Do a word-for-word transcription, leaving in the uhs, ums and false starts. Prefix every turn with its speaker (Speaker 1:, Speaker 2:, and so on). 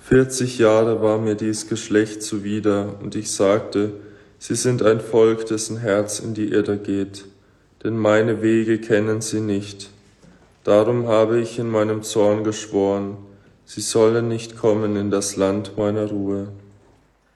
Speaker 1: Vierzig Jahre war mir dies Geschlecht zuwider, und ich sagte, sie sind ein Volk, dessen Herz in die Irre geht, denn meine Wege kennen sie nicht. Darum habe ich in meinem Zorn geschworen, sie sollen nicht kommen in das Land meiner Ruhe.